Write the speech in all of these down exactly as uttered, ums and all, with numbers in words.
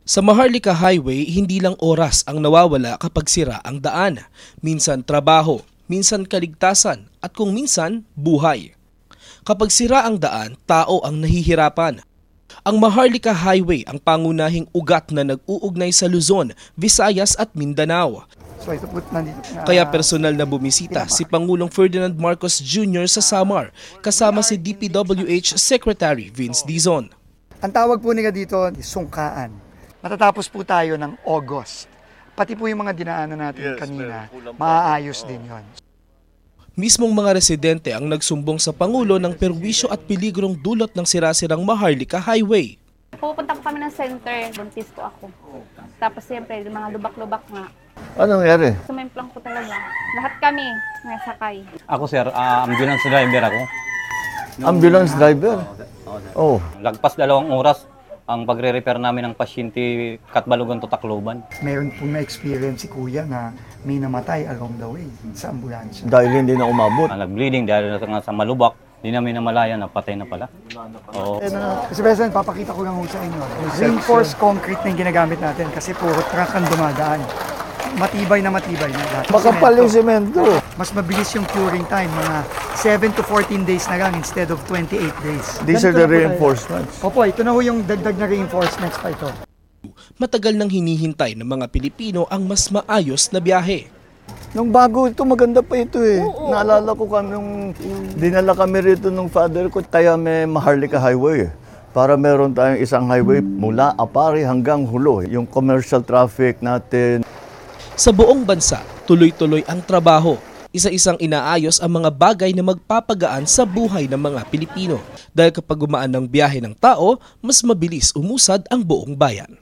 Sa Maharlika Highway, hindi lang oras ang nawawala kapag sira ang daan. Minsan trabaho, minsan kaligtasan, at kung minsan, buhay. Kapag sira ang daan, tao ang nahihirapan. Ang Maharlika Highway ang pangunahing ugat na nag-uugnay sa Luzon, Visayas at Mindanao. So, ito po, nandito, uh, Kaya personal na bumisita si Pangulong Ferdinand Marcos Junior sa Samar, kasama si D P W H Secretary Vince Dizon. Ang tawag po nila dito, sungkaan. Matatapos po tayo ng August. Pati po yung mga dinaanan natin yes, kanina, maaayos din yon. Mismong mga residente ang nagsumbong sa Pangulo ng perwisyo at peligrong dulot ng sira-sirang Maharlika Highway. Pupunta po kami ng center, buntis po ako. Tapos siyempre, mga lubak-lubak nga. Anong nangyari? Sumemplang po talaga. Lahat kami nasakay. Ako sir, uh, ambulance driver ako. Ambulance driver? Oh. Lagpas dalawang oras ang pagre-repair namin ng pasyente Katbalogan to Tacloban. Meron pong na-experience si Kuya na may namatay along the way sa ambulansya. Dahil hindi na umabot. Uh, nag-bleeding dahil nga sa malubak, hindi namin namalayan na patay na pala. Oo. Kasi President, papakita ko lang sa inyo. Reinforced concrete na yung ginagamit natin kasi puro truck ang dumadaan. Matibay na matibay na lahat. Makapal yung semento. Mas mabilis yung curing time, mga seven to fourteen days na lang instead of twenty-eight days. These are the reinforcements. Opo, ito na ho yung dagdag na reinforcements pa ito. Matagal nang hinihintay ng mga Pilipino ang mas maayos na biyahe. Nung bago ito, maganda pa ito eh. Oo, naalala ko kami nung dinala kami rito nung father ko, kaya may Maharlika Highway. Para meron tayong isang highway mula Apari hanggang Hulo. Yung commercial traffic natin. Sa buong bansa, tuloy-tuloy ang trabaho. Isa-isang inaayos ang mga bagay na magpapagaan sa buhay ng mga Pilipino. Dahil kapag gumaan ng biyahe ng tao, mas mabilis umusad ang buong bayan.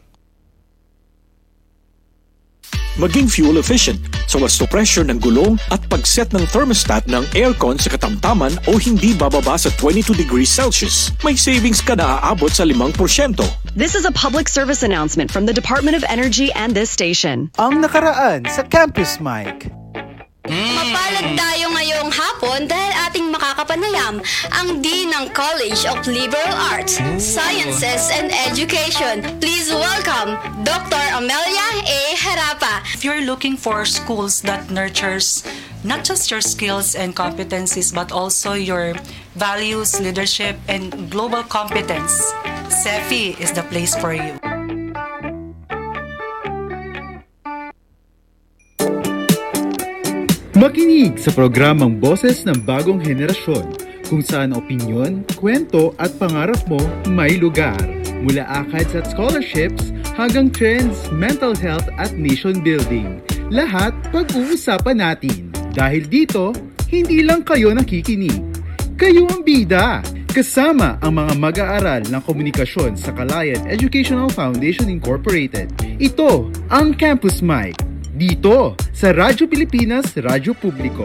Maging fuel efficient sa wasto pressure ng gulong at pag-set ng thermostat ng aircon sa katamtaman o hindi bababa sa twenty-two degrees Celsius. May savings ka na aabot sa limang porsyento. This is a public service announcement from the Department of Energy and this station. Ang nakaraan sa Campus Mike. Mapalad tayo ngayong hapon dahil ating makakapanayam ang Dean ng College of Liberal Arts, Sciences and Education. Please welcome Doctor Amelia A. Harapa. If you're looking for schools that nurtures not just your skills and competencies but also your values, leadership, and global competence, C E F I is the place for you. Makinig sa programang Boses ng Bagong Henerasyon, kung saan opinyon, kwento at pangarap mo may lugar. Mula ACADS at scholarships hanggang trends, mental health at nation building. Lahat pag-uusapan natin. Dahil dito, hindi lang kayo nakikinig. Kayo ang bida! Kasama ang mga mag-aaral ng komunikasyon sa Calayan Educational Foundation Incorporated. Ito ang Campus Mike. Dito sa Radyo Pilipinas, Radyo Publiko.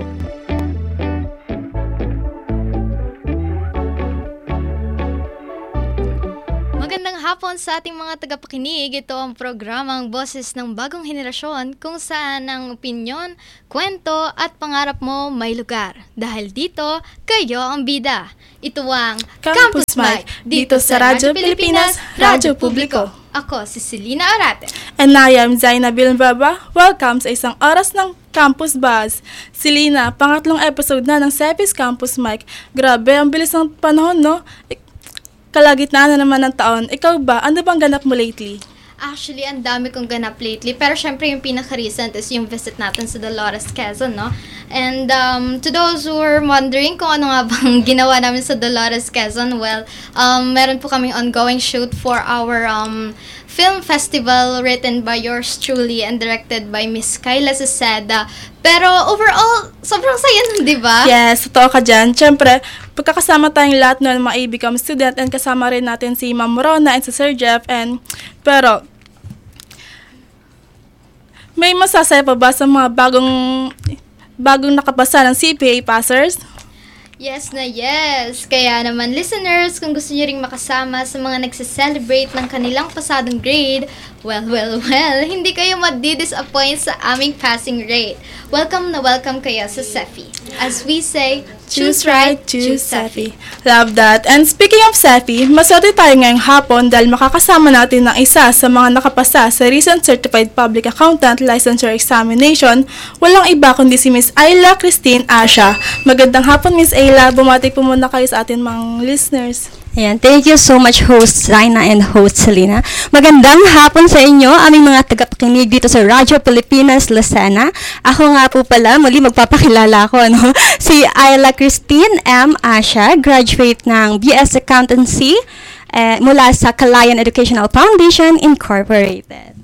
Magandang hapon sa ating mga tagapakinig. Ito ang programang Boses ng Bagong Henerasyon kung saan ang opinyon, kwento at pangarap mo may lugar. Dahil dito, kayo ang bida. Ito ang Campus Mike dito sa Radyo Pilipinas, Radyo Publiko. Ako si Selena Arate. And I am Zaina Bilbaba. Welcome sa isang oras ng Campus Buzz. Selena, pangatlong episode na ng Sepis Campus Mike. Grabe, ang bilis ng panahon, no? Kalagitnaan na naman ng taon. Ikaw ba, ano bang ganap mo lately? Actually, ang dami kong ganap lately. Pero syempre, yung pinaka-recent is yung visit natin sa Dolores, Quezon, no? And um, to those who are wondering kung ano nga bang ginawa namin sa Dolores, Quezon, well, um, meron po kaming ongoing shoot for our um, film festival written by yours truly and directed by Miss Kyla Ceseda. Pero overall, sobrang saya nun, di ba? Yes, totoo ka dyan. Siyempre, pagkakasama tayong lahat ng mga A B C O M student and kasama rin natin si Ma'am Rona and si Sir Jeff. And, pero, may masasaya pa ba sa mga bagong bagong nakapasa ng C P A passers? Yes na yes. Kaya naman listeners, kung gusto nyo ring makasama sa mga nagse-celebrate ng kanilang pasadong grade, well, well, well, hindi kayo madi-disappoint sa aming passing rate. Welcome na welcome kayo sa C E F I. As we say, Choose right, choose Sefi. Love that. And speaking of Sefi, maswerte tayo ngayong hapon dahil makakasama natin ng isa sa mga nakapasa sa recent Certified Public Accountant Licensure Examination. Walang iba kundi si Miss Ayla Christine Asha. Magandang hapon, Miss Ayla. Bumati po muna kayo sa atin mga listeners. Ayan, thank you so much, host Raina and host Selena. Magandang hapon sa inyo, aming mga tagapakinig dito sa Radyo Pilipinas, Lucena. Ako nga po pala, muli magpapakilala ko, no? Si Ayla Christine M. Asha, graduate ng B S Accountancy eh, mula sa Kalayan Educational Foundation, Incorporated.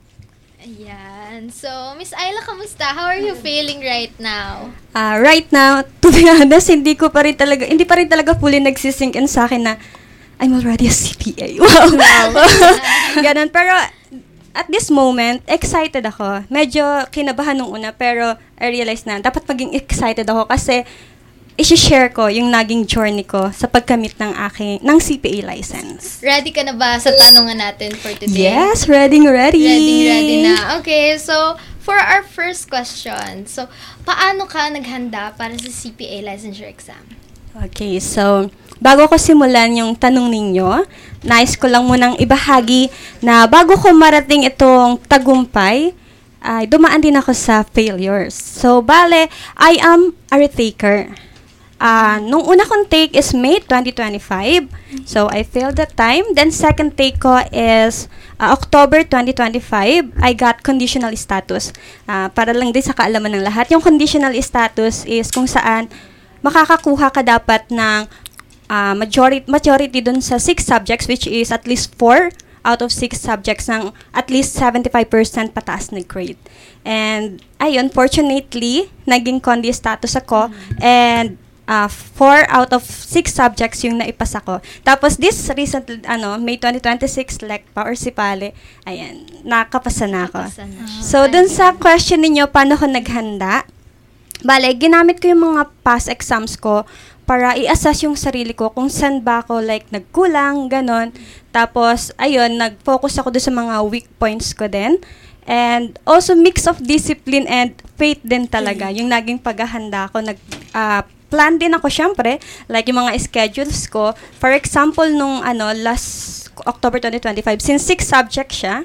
Ayan. So, Miss Ayla, kamusta? How are you feeling right now? Uh, right now, to be honest, hindi ko pa rin talaga, hindi pa rin talaga fully nagsisink in sa akin na I'm already a C P A. Wow. Wow. Ganun. Pero at this moment, excited ako. Medyo kinabahan nung una, pero I realized na dapat maging excited ako kasi i-share ko yung naging journey ko sa pagkamit ng aking ng C P A license. Ready ka na ba sa tanungan natin for today? Yes, ready, ready. Ready, ready na. Okay, so for our first question, so paano ka naghanda para sa C P A licensure exam? Okay, so bago ko simulan yung tanong ninyo, nais ko lang munang ibahagi na bago ko marating itong tagumpay, ay dumaan din ako sa failures. So, bale, I am a retaker. Uh, nung una kong take is May twenty twenty-five. So, I failed that time. Then, second take ko is uh, October twenty twenty-five. I got conditional status. Uh, para lang din sa kaalaman ng lahat. Yung conditional status is kung saan makakakuha ka dapat ng uh, majority, majority dun sa six subjects, which is at least four out of six subjects ng at least seventy-five percent pataas na grade. And, ayun, fortunately, naging condi status ako. And, Uh, four out of six subjects yung naipasa ko. Tapos this recent, ano, May twenty twenty-six, LECPA or SIPALE, ayan, nakapasa na ako. Nakapasa na. So, dun sa question ninyo, paano ko naghanda? Bale, ginamit ko yung mga past exams ko para i-assess yung sarili ko kung saan ba ako, like, nagkulang, ganon. Tapos, ayun, nag-focus ako doon sa mga weak points ko din. And also, mix of discipline and faith din talaga. Yung naging paghahanda ko, nag, uh, plan din ako syempre, like yung mga schedules ko. For example, nung ano, last October twenty twenty-five, since six subjects siya,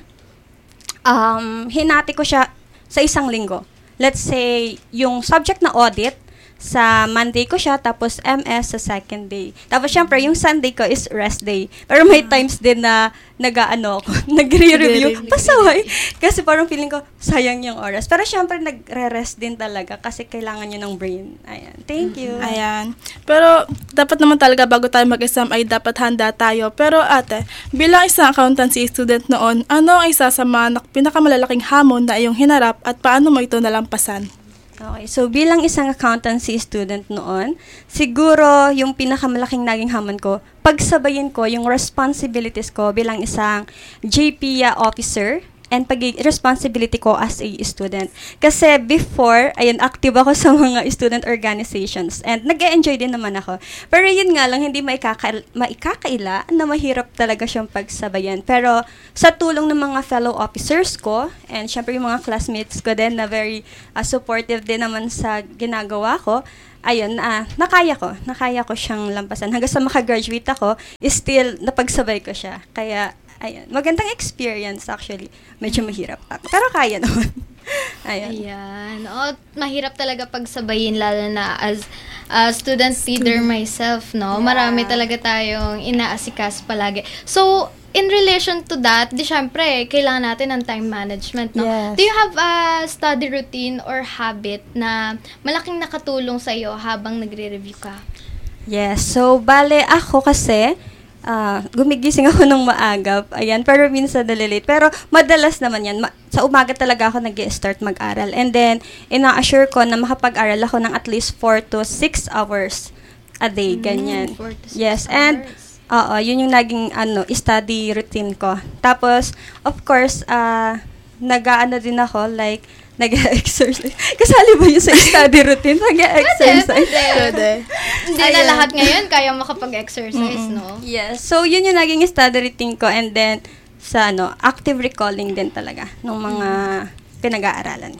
um, hinati ko siya sa isang linggo. Let's say, yung subject na audit, sa Monday ko siya, tapos M S sa second day. Tapos syempre, yung Sunday ko is rest day. Pero may times din na nag-ano ako, nagre-review, pasaway. Kasi parang feeling ko, sayang yung oras. Pero syempre, nagre-rest din talaga kasi kailangan nyo ng brain. Ayan. Thank you. Ayan. Pero, dapat naman talaga bago tayo mag-exam ay dapat handa tayo. Pero ate, bilang isang accountancy student noon, ano ang isa sa mga pinakamalalaking hamon na iyong hinarap at paano mo ito nalampasan? Okay, so bilang isang accountancy student noon, siguro yung pinakamalaking naging hamon ko, pagsabayin ko yung responsibilities ko bilang isang J P I A officer and pag-responsibility ko as a student. Kasi before, ayun, active ako sa mga student organizations and nag-e-enjoy din naman ako. Pero yun nga lang, hindi maikaka- maikakaila na mahirap talaga siyang pagsabayan. Pero sa tulong ng mga fellow officers ko and syempre yung mga classmates ko din na very uh, supportive din naman sa ginagawa ko, ayun, uh, nakaya ko. Nakaya ko siyang lampasan. Hanggang sa makagraduate ako, still napagsabay ko siya. Kaya, ayun, magandang experience actually. Medyo mahirap. Pero kaya naman. Ayan. Ayan. O, mahirap talaga pagsabayin lalo na as uh, student leader myself, no? Yeah. Marami talaga tayong inaasikas palagi. So, in relation to that, di syempre, kailangan natin ng time management, no? Yes. Do you have a study routine or habit na malaking nakatulong sa iyo habang nagre-review ka? Yes. So, bale, ako kasi, Uh, gumigising ako ng maaga, ayan, pero minsan nalilate. Pero madalas naman yan, ma- sa umaga talaga ako nag-start mag-aral. And then, ina-assure ko na makapag-aral ako ng at least four to six hours a day, ganyan. four to six yes, hours. and, oo, yun yung naging, ano, study routine ko. Tapos, of course, uh, nag-aano din ako, like, nag-exercise. Kasali ba yun sa study routine? Nag-exercise. Pwede, pwede. Hindi na lahat ngayon kaya makapag-exercise, Mm-mm. no? Yes. So, yun yung naging study routine ko. And then, sa ano, active recalling din talaga ng mga mm. pinag-aaralan.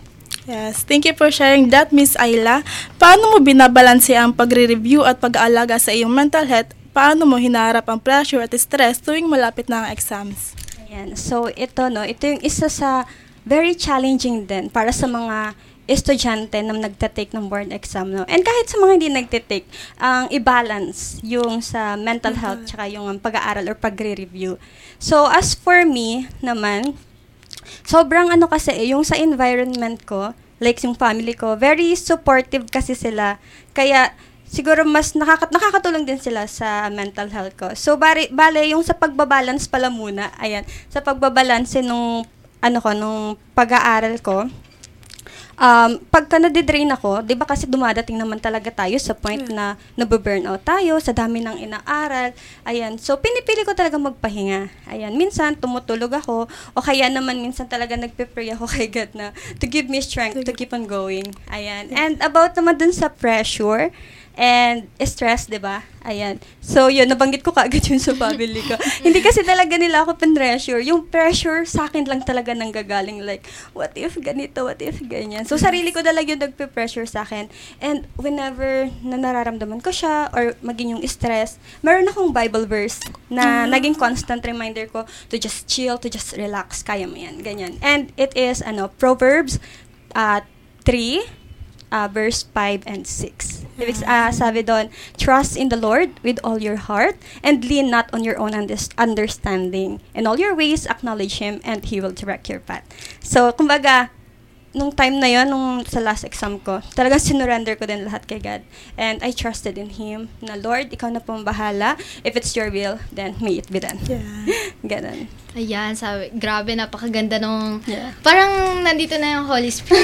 Yes, thank you for sharing that, Miss Ayla. Paano mo binabalanse ang pagre-review at pag-aalaga sa iyong mental health? Paano mo hinaharap ang pressure at stress tuwing malapit na ang exams? Ayan. So, ito, no, ito yung isa sa very challenging din para sa mga estudyante na nagtatake ng board exam, no? And kahit sa mga hindi nagtatake, ang i-balance yung sa mental health tsaka yung pag-aaral or pagre-review. So, as for me naman, sobrang ano kasi, yung sa environment ko, like yung family ko, very supportive kasi sila. Kaya, siguro mas nakaka- nakakatulong din sila sa mental health ko. So, bari, bale, yung sa pagbabalance pala muna, ayan, sa pagbabalance nung, ano ko, nung pag-aaral ko, Um, pagka nadidrain ako, di ba kasi dumadating naman talaga tayo sa point na nababurnout tayo, sa dami ng inaaral, ayan. So, pinipili ko talaga magpahinga. Ayan, minsan tumutulog ako, o kaya naman minsan talaga nagpe-pray ako kay God na to give me strength to keep on going. Ayan. And about naman dun sa pressure, and stress, di ba? Ayan. So, yun, nabanggit ko kaagad yun sa family ko. Hindi kasi talaga nila ako pin-pressure. Yung pressure sa akin lang talaga nanggagaling. Like, what if ganito, what if ganyan. So, sarili ko talaga yung nagpe-pressure sa akin. And whenever na nararamdaman ko siya, or maging yung stress, meron akong Bible verse na mm-hmm. naging constant reminder ko to just chill, to just relax. Kaya mo yan. Ganyan. And it is, ano, Proverbs uh, three, Uh, verse five and six. Ibig uh, sabi doon, trust in the Lord with all your heart and lean not on your own unders- understanding. In all your ways, acknowledge Him and He will direct your path. So, kumbaga, nung time na yon, nung sa last exam ko, talagang sinurrender ko din lahat kay God. And I trusted in Him na, Lord, Ikaw na pong bahala. If it's your will, then may it be done. Yeah. Ganon. Ayan, sabi, grabe, napakaganda nung, yeah. Parang nandito na yung Holy Spirit.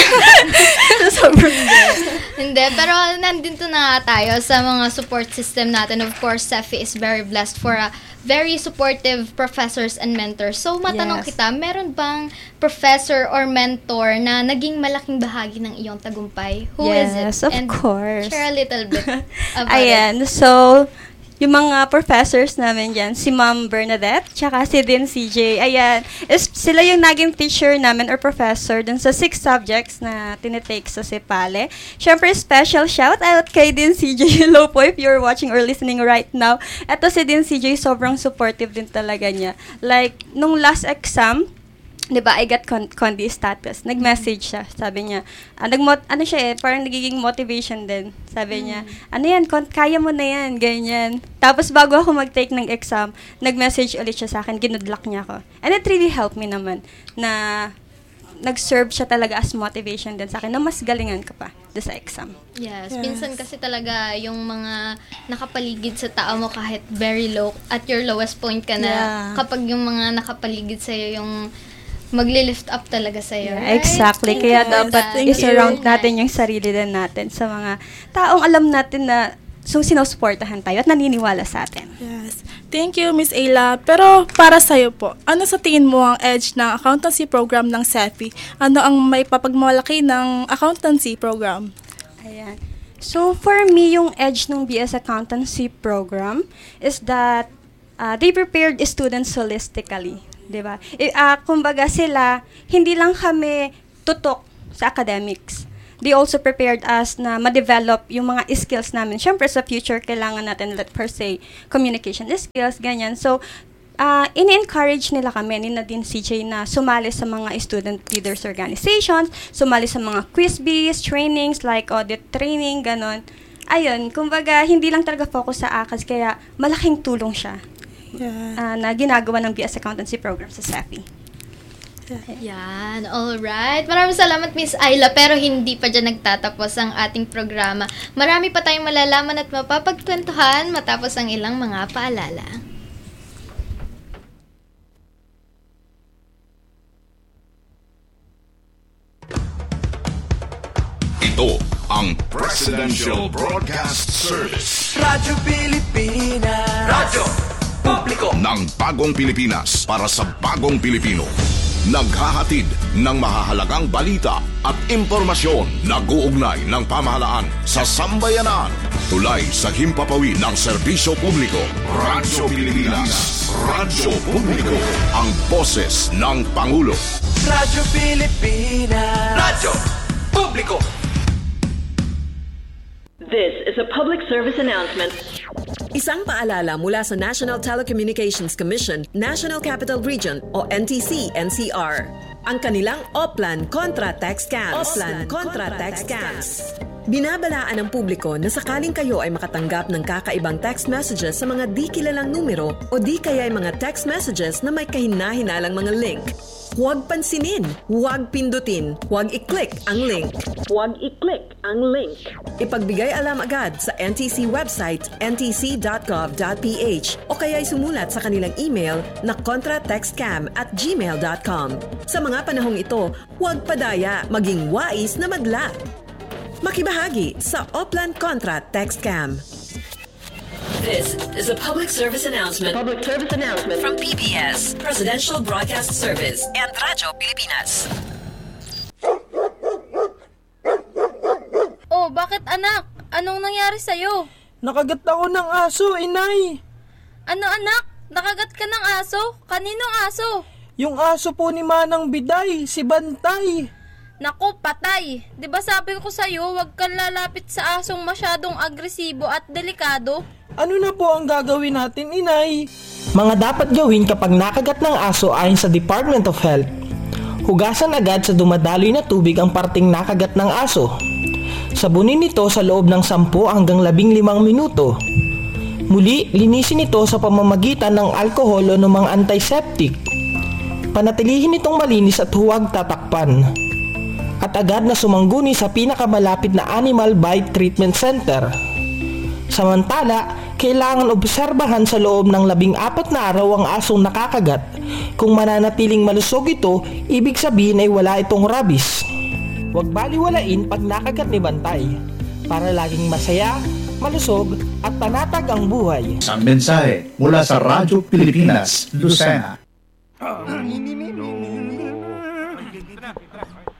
Sobrang hindi, pero nandito na tayo sa mga support system natin. Of course, Sefi is very blessed for a very supportive professors and mentors. So, matanong Yes. kita, meron bang professor or mentor na naging malaking bahagi ng iyong tagumpay? Who yes, is it? Yes, of And course. Share a little bit about Ayan, it. so, yung mga professors namin dyan, si Ma'am Bernadette, tsaka si Din C J, ayan, is, sila yung naging teacher namin or professor dun sa six subjects na tinitake sa Sipale. Siyempre, special shout out kay Din C J. Hello po if you're watching or listening right now. Eto si Din C J, sobrang supportive din talaga niya. Like, nung last exam, di ba, I got con- condi status. Nag-message siya. Sabi niya, ah, nag-mot- ano siya eh, parang nagiging motivation din. Sabi mm. niya, ano yan, con- kaya mo na yan, ganyan. Tapos bago ako mag-take ng exam, nag-message ulit siya sa akin, ginudlock niya ako. And it really helped me naman na nag-serve siya talaga as motivation din sa akin na mas galingan ka pa doon sa exam. Yes, yes, minsan kasi talaga yung mga nakapaligid sa tao mo kahit very low, at your lowest point ka na, Yeah. kapag yung mga nakapaligid sa'yo yung magli-lift up talaga sa'yo. Yeah, right? exactly. Thank Kaya you. dapat Thank i-surround you. natin yung sarili din natin sa mga taong alam natin na so sinusuportahan tayo at naniniwala sa atin. Yes. Thank you, Miss Ayla. Pero para sa'yo po, ano sa tingin mo ang edge ng accountancy program ng Sefi? Ano ang may papagmalaki ng accountancy program? Ayan. So, for me, yung edge ng B S Accountancy program is that uh, they prepared students holistically. Diba? I, uh, kumbaga sila, hindi lang kami tutok sa academics. They also prepared us na ma-develop yung mga skills namin. Siyempre, sa future, kailangan natin, let per se, communication skills, ganyan. So, uh, in-encourage nila kami, ni Nadine C J, na sumali sa mga student leaders organizations, sumali sa mga quiz bees, trainings, like audit training, ganon. Ayun, kumbaga, hindi lang talaga focus sa A C A S, kaya malaking tulong siya. Yeah. Uh, na ginagawa ng B S Accountancy program sa Sefi. Yan, alright. Maraming salamat, Miss Ayla, pero hindi pa dyan nagtatapos ang ating programa. Marami pa tayong malalaman at mapapagkwentuhan matapos ang ilang mga paalala. Ito ang Presidential Broadcast Service. Radyo Pilipinas. Radyo Publiko ng Bagong Pilipinas para sa Bagong Pilipino. Naghahatid ng mahahalagang balita at impormasyon na guugnay ng pamahalaan sa sambayanan. Tulay sa himpapawid ng serbisyo publiko. Radyo Pilipinas. Radyo Publiko, ang boses ng Pangulo. Radyo Pilipinas. Radyo Publiko. This is a public service announcement. Isang paalala mula sa National Telecommunications Commission, National Capital Region o N T C N C R. Ang kanilang Oplan Contra Text Scams. Oplan Contra Text Scams. Binabalaan ng publiko na sakaling kayo ay makatanggap ng kakaibang text messages sa mga di kilalang numero o di kaya ay mga text messages na may kahina-hinalang mga link. Huwag pansinin, huwag pindutin, huwag i-click ang link. Huwag i-click ang link. Ipagbigay alam agad sa N T C website n t c dot gov dot p h o kaya sumulat sa kanilang email na contratextcam at gmail dot com. Sa mga panahong ito, huwag padaya, maging wais na madla. Makibahagi sa Oplan Contra Text Scam. This is a public service announcement. Public service announcement From P B S, Presidential Broadcast Service, and Radyo Pilipinas. Oh, bakit anak? Anong nangyari sa'yo? Nakagat ako ng aso, inay. Ano anak? Nakagat ka ng aso? Kaninong aso? Yung aso po ni Manang Biday, si Bantay. Naku, patay. Di ba sabi ko sa'yo, huwag kang lalapit sa asong masyadong agresibo at delikado? Ano na po ang gagawin natin, inay? Mga dapat gawin kapag nakagat ng aso ayon sa Department of Health. Hugasan agad sa dumadaloy na tubig ang parting nakagat ng aso. Sabunin ito sa loob ng sampu hanggang labing limang minuto. Muli, linisin ito sa pamamagitan ng alkohol o ng mga antiseptic. Panatilihin itong malinis at huwag tatakpan. At agad na sumangguni sa pinakamalapit na Animal Bite Treatment Center. Samantala, kailangan obserbahan sa loob ng labing apat na araw ang asong nakakagat. Kung mananatiling malusog ito, ibig sabihin ay wala itong rabies. Huwag baliwalain pag nakagat ni Bantay para laging masaya, malusog at panatag ang buhay. Isang mensahe mula sa Radyo Pilipinas, Lucena.